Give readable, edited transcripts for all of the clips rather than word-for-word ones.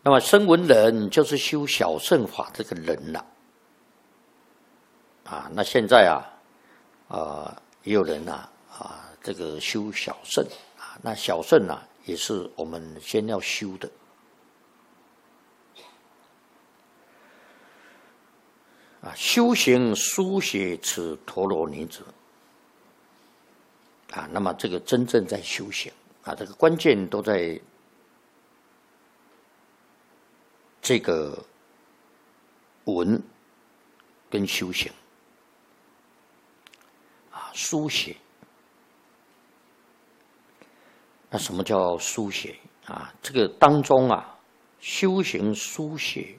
那么声闻人就是修小乘法这个人了。那现在也有人这个修小乘那小乘也是我们先要修的。修行书写此陀罗尼者那么这个真正在修行这个关键都在这个文跟修行书写。那什么叫书写这个当中修行书写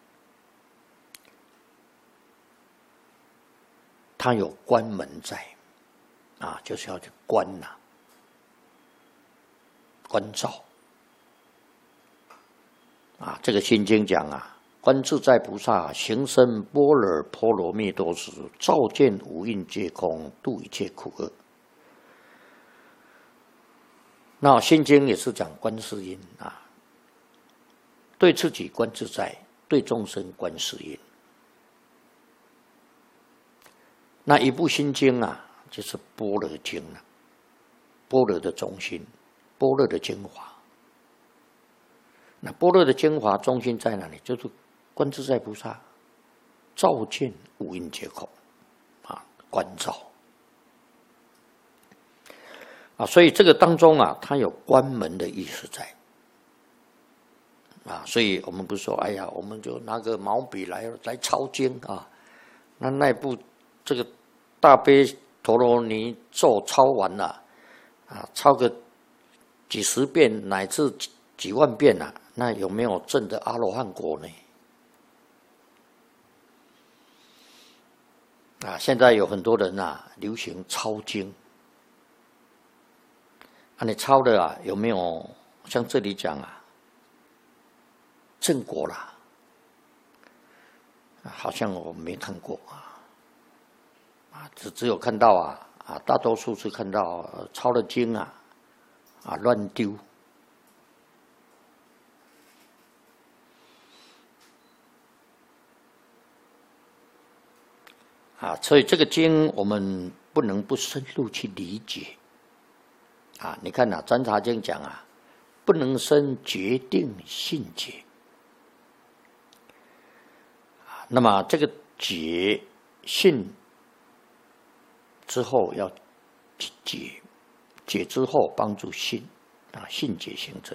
它有关门在就是要去关关照这个心经讲观自在菩萨行深般若波罗蜜多时，照见五蕴皆空，度一切苦厄。那心经也是讲观世音对自己观自在，对众生观世音。那一部心经就是般若经般若的中心，般若的精华。那般若的精华中心在哪里？就是观自在菩萨照见五蕴皆空关照所以这个当中它有关门的意思在所以我们不是说哎呀，我们就拿个毛笔来抄经那部这个大悲陀罗尼咒抄完了抄个几十遍乃至几万遍那有没有证得阿罗汉果呢？现在有很多人流行抄经你抄的有没有像这里讲正果啦？好像我没看过只有看到大多数是看到抄了经乱丢所以这个经我们不能不深入去理解你看观察经讲不能生决定信解那么这个解信之后要解，解之后帮助信信解行证。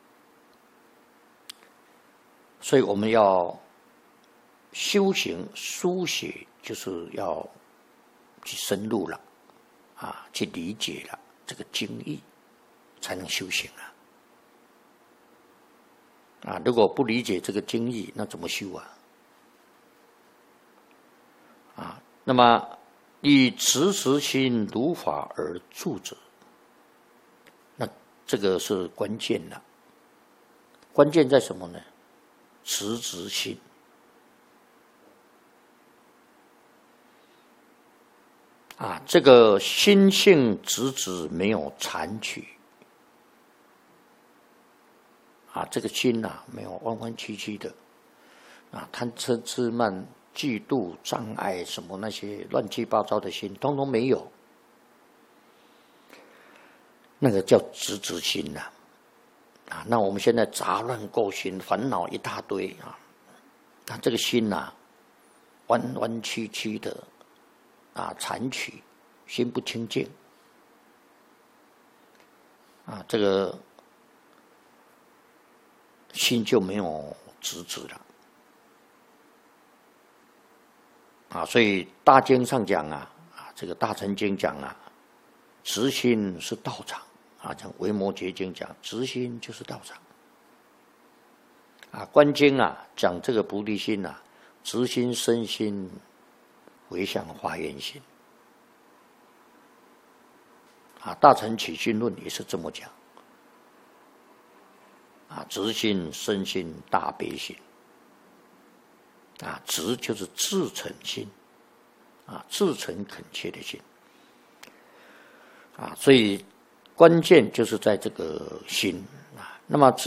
所以我们要修行书写，就是要去深入了去理解了这个经义，才能修行如果不理解这个经义，那怎么修那么以持实心如法而住者，那这个是关键了。关键在什么呢？持实心。这个心性直直没有残取这个心没有弯弯曲曲的贪嗔痴慢嫉妒障碍什么那些乱七八糟的心通通没有，那个叫直直心那我们现在杂乱垢心，烦恼一大堆那这个心弯弯曲曲的残取，心不清净这个心就没有直直了所以大经上讲这个大乘经讲直心是道场讲维摩诘经讲直心就是道场观经讲这个菩提心直心身心回向华严心大乘起信论也是这么讲直心身心大悲心直就是至诚心至诚恳切的心所以关键就是在这个心那么